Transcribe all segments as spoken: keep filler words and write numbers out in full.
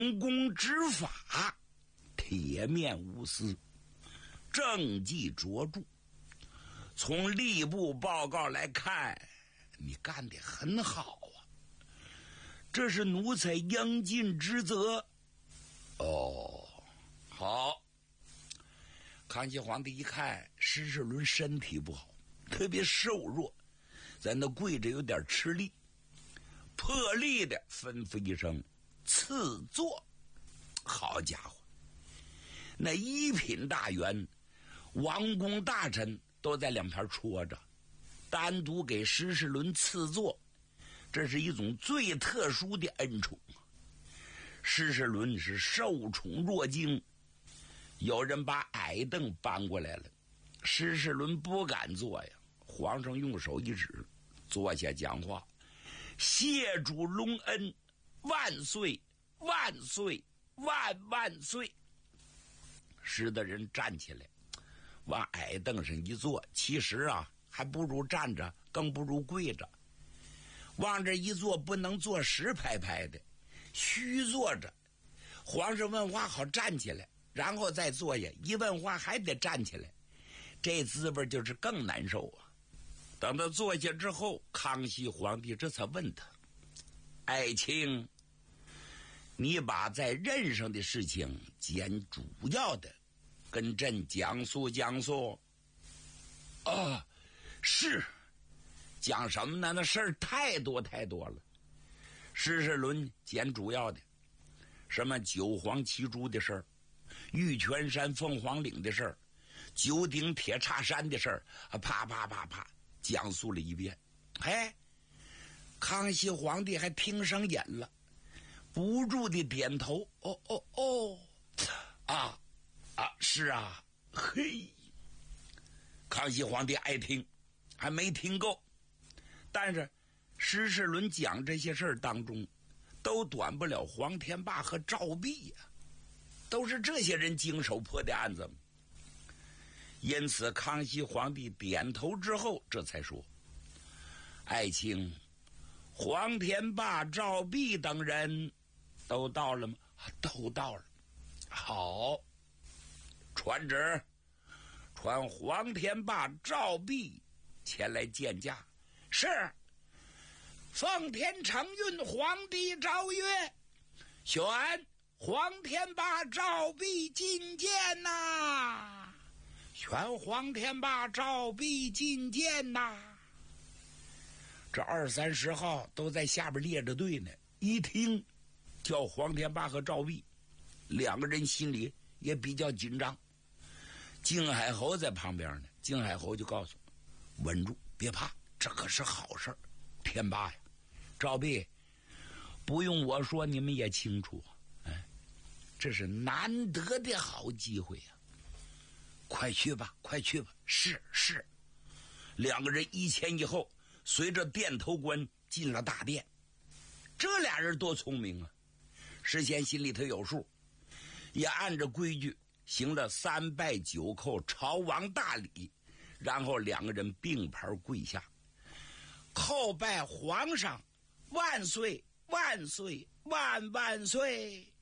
公执法，铁面无私，政绩卓著。从吏部报告来看，你干得很好啊，这是奴才应尽职责。哦，好。康熙皇帝一看施世伦身体不好，特别瘦弱，在那跪着有点吃力，破例的吩咐一声赐座。好家伙，那一品大员王公大臣都在两边戳着，单独给施世伦赐座，这是一种最特殊的恩宠。施世伦是受宠若惊，有人把矮凳搬过来了，施世伦不敢坐呀。皇上用手一指，坐下讲话：谢主隆恩，万岁万岁万万岁。使得人站起来，往矮凳上一坐，其实啊还不如站着，更不如跪着。往这一坐，不能坐实拍拍的，虚坐着。皇上问话好站起来，然后再坐下，一问话还得站起来，这滋味就是更难受啊。等他坐下之后，康熙皇帝这才问他：爱卿，你把在任上的事情简主要的跟朕讲述讲述。啊，是。讲什么呢？那事儿太多太多了。施世伦讲主要的，什么九皇七珠的事儿，玉泉山凤凰岭的事儿，九鼎铁叉山的事儿，啊，啪啪啪啪讲述了一遍。哎，康熙皇帝还听上眼了，不住的点头。哦哦哦，啊啊，是啊，嘿。康熙皇帝爱听，还没听够。但是施世伦讲这些事儿当中，都短不了黄天霸和赵弼呀、啊，都是这些人经手破的案子。因此康熙皇帝点头之后，这才说：爱卿，黄天霸、赵弼等人都到了吗？都到了。好，传旨，传黄天霸、赵弼前来见驾。是。奉天承运皇帝诏曰：选黄天霸、赵弼觐见呐！选黄天霸、赵弼觐见呐！这二三十号都在下边列着队呢，一听叫黄天霸和赵弼，两个人心里也比较紧张。靖海侯在旁边呢，靖海侯就告诉稳住，别怕，这可是好事儿。天霸呀，赵弼，不用我说，你们也清楚，哎，这是难得的好机会呀、啊！快去吧，快去吧！是是，两个人一前一后，随着殿头官进了大殿。这俩人多聪明啊！事先心里头有数，也按照规矩行了三拜九叩朝王大礼，然后两个人并排跪下，叩拜皇上万岁万岁万万岁。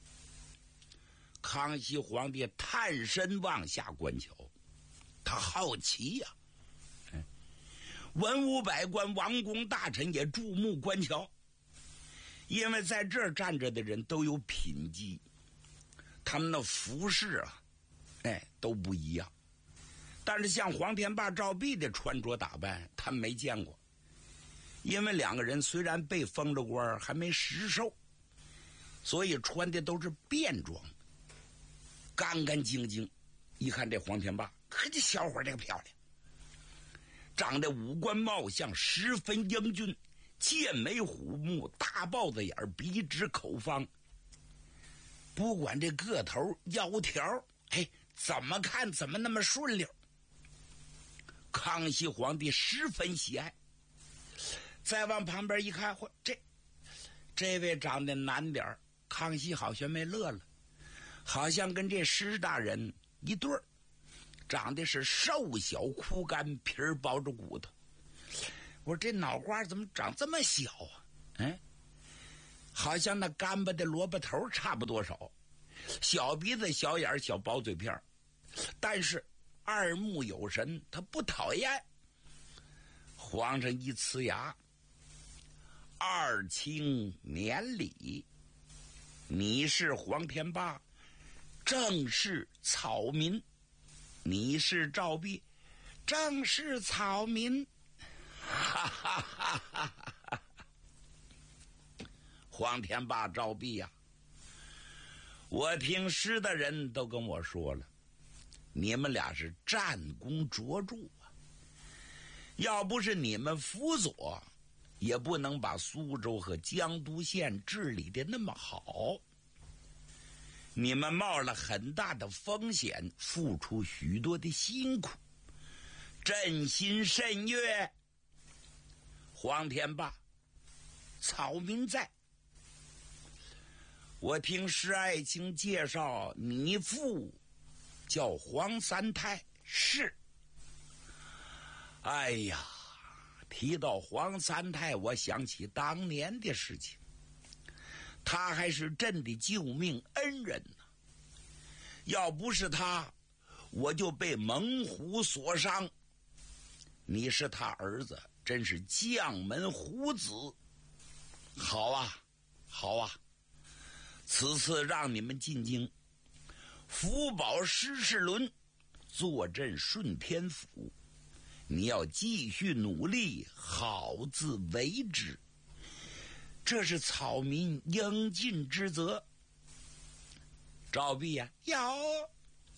康熙皇帝探身往下观瞧，他好奇呀、啊，文武百官、王公大臣也注目观瞧，因为在这儿站着的人都有品级，他们的服饰啊，哎，都不一样。但是像黄天霸、赵弼的穿着打扮，他们没见过，因为两个人虽然被封了官，还没实授，所以穿的都是便装，干干净净。一看这黄天霸，可这小伙这个漂亮，长得五官貌相，十分英俊，剑眉虎目，大豹子眼，鼻直口方，不管这个头腰条，哎，怎么看怎么那么顺溜。康熙皇帝十分喜爱。再往旁边一看，嚯，这这位长得难点，康熙好像没乐了，好像跟这施大人一对儿，长得是瘦小枯干，皮儿包着骨头。我说这脑瓜怎么长这么小啊？哎， 好像那干巴的萝卜头差不多少，小鼻子小眼小薄嘴片，但是二目有神，他不讨厌。皇上一呲牙，二卿免礼，你是黄天霸，正是草民；你是赵弼，正是草民。哈哈哈哈哈！黄天霸、赵弼呀、啊，我听诗的人都跟我说了，你们俩是战功卓著啊！要不是你们辅佐，也不能把苏州和江都县治理的那么好。你们冒了很大的风险，付出许多的辛苦，朕心甚悦。黄天霸，草民在。我听施爱卿介绍，你父叫黄三太，是。哎呀，提到黄三太，我想起当年的事情，他还是朕的救命恩人呢。要不是他，我就被猛虎所伤。你是他儿子，真是将门虎子。好啊，好啊，此次让你们进京，福保施世伦坐镇顺天府，你要继续努力，好自为之。这是草民应尽之责。赵弼呀、啊，有。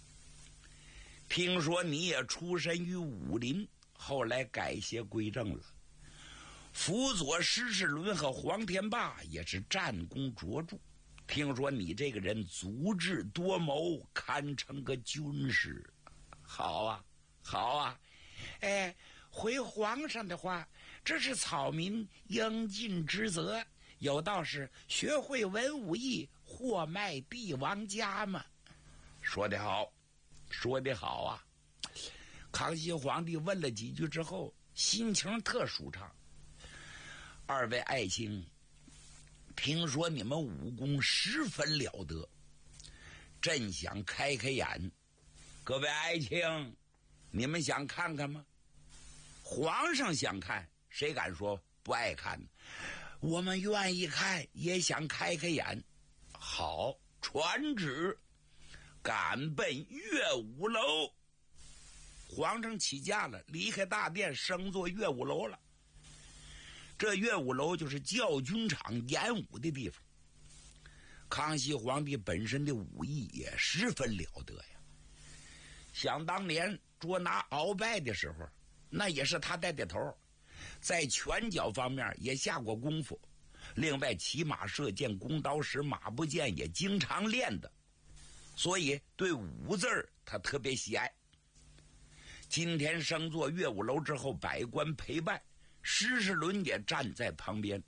听说你也出身于武林，后来改邪归正了。辅佐施世伦和黄天霸也是战功卓著。听说你这个人足智多谋，堪称个军师。好啊，好啊。哎，回皇上的话，这是草民应尽之责。有道是学会文武艺，货卖帝王家嘛。说得好，说得好啊。康熙皇帝问了几句之后，心情特舒畅。二位爱卿，听说你们武功十分了得，朕想开开眼。各位爱卿，你们想看看吗？皇上想看，谁敢说不爱看呢？我们愿意看，也想开开眼。好，传旨，赶奔乐舞楼。皇上起驾了，离开大殿，升坐乐舞楼了。这乐舞楼就是教军场演武的地方。康熙皇帝本身的武艺也十分了得呀。想当年捉拿鳌拜的时候，那也是他带的头，在拳脚方面也下过功夫。另外骑马射箭、弓刀石、马步箭也经常练的，所以对武字儿他特别喜爱。今天升坐乐舞楼之后，百官陪伴，施世伦也站在旁边。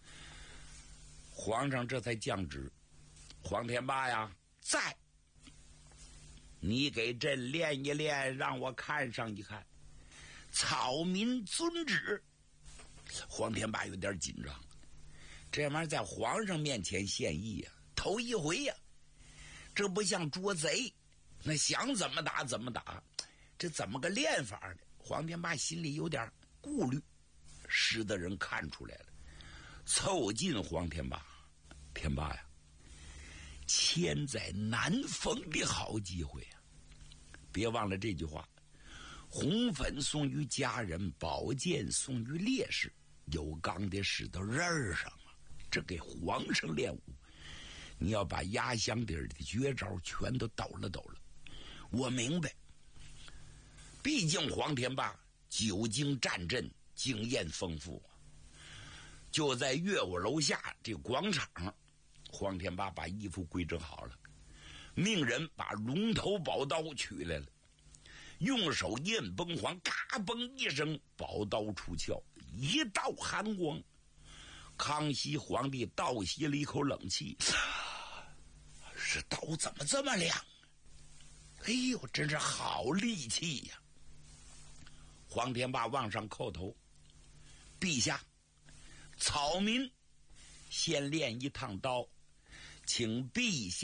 皇上这才降旨，黄天霸呀，在，你给朕练一练，让我看上一看。草民遵旨。黄天霸有点紧张，这玩意儿在皇上面前献艺呀、啊，头一回呀、啊，这不像捉贼，那想怎么打怎么打，这怎么个练法呢？黄天霸心里有点顾虑。识的人看出来了，凑近黄天霸，天霸呀，千载难逢的好机会呀、啊！别忘了这句话：红粉送于家人，宝剑送于烈士。有钢的使到刃儿上啊！这给皇上练武，你要把压箱底儿的绝招全都抖了抖了。我明白，毕竟黄天霸久经战阵，经验丰富。就在乐舞楼下这广场，黄天霸把衣服归整好了，命人把龙头宝刀取来了，用手印崩黄，嘎嘣一声，宝刀出鞘，一道寒光。康熙皇帝倒吸了一口冷气，这刀怎么这么亮？哎呦，真是好利器呀！黄天霸往上叩头，陛下，草民先练一趟刀，请陛下